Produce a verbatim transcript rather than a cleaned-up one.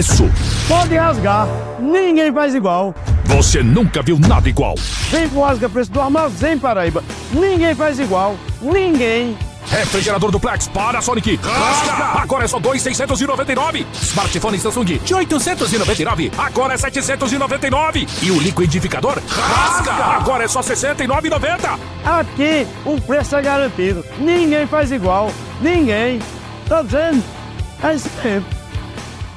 preço. Pode rasgar, ninguém faz igual. Você nunca viu nada igual. Vem pro Rasga Preço do Armazém Paraíba. Ninguém faz igual, ninguém. Refrigerador Duplex Panasonic. Rasga! Agora é só dois mil seiscentos e noventa e nove. Smartphone Samsung de oitocentos e noventa e nove. Agora é setecentos e noventa e nove. E o liquidificador Rasga! Agora é só sessenta e nove reais e noventa centavos. Aqui o preço é garantido. Ninguém faz igual, ninguém. Tá dizendo? É isso mesmo.